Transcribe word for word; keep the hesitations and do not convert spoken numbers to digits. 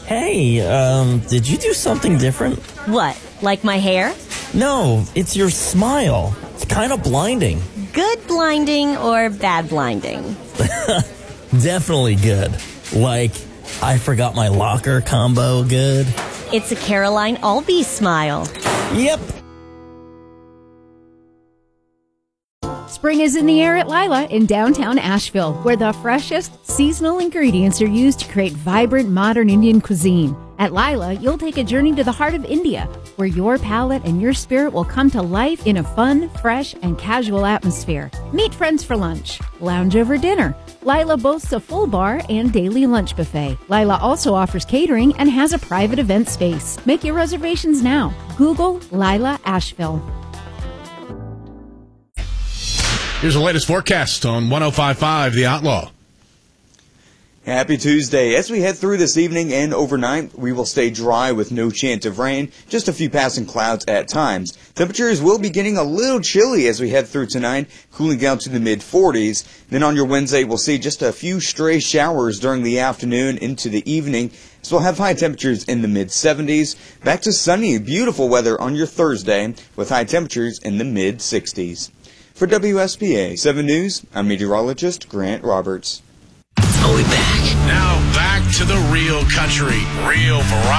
Hey, um, did you do something different? What, like my hair? No, it's your smile. It's kind of blinding. Good blinding or bad blinding? Definitely good. Like, I forgot my locker combo good. It's a Caroline Albee smile. Yep. Spring is in the air at Lila in downtown Asheville, where the freshest seasonal ingredients are used to create vibrant modern Indian cuisine. At Lila, you'll take a journey to the heart of India, where your palate and your spirit will come to life in a fun, fresh, and casual atmosphere. Meet friends for lunch, lounge over dinner. Lila boasts a full bar and daily lunch buffet. Lila also offers catering and has a private event space. Make your reservations now. Google Lila Asheville. Here's the latest forecast on one oh five point five The Outlaw. Happy Tuesday. As we head through this evening and overnight, we will stay dry with no chance of rain, just a few passing clouds at times. Temperatures will be getting a little chilly as we head through tonight, cooling down to the mid forties. Then on your Wednesday, we'll see just a few stray showers during the afternoon into the evening. So we'll have high temperatures in the mid seventies. Back to sunny, beautiful weather on your Thursday with high temperatures in the mid sixties. For W S P A seven News, I'm meteorologist Grant Roberts. Are we back? Now back to the real country, real variety.